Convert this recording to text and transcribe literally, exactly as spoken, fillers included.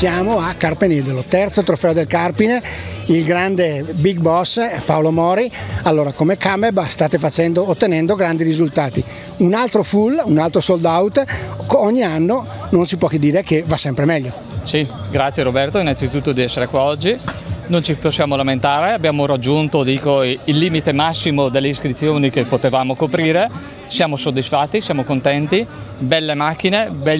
siamo a Carpenedolo, terzo trofeo del Carpine, il grande big boss Paolo Mori. Allora, come Cameb state facendo, ottenendo grandi risultati, un altro full, un altro sold out, ogni anno non si può che dire che va sempre meglio. Sì, grazie Roberto innanzitutto di essere qua oggi. Non ci possiamo lamentare, abbiamo raggiunto dico, il limite massimo delle iscrizioni che potevamo coprire, siamo soddisfatti, siamo contenti, belle macchine, belli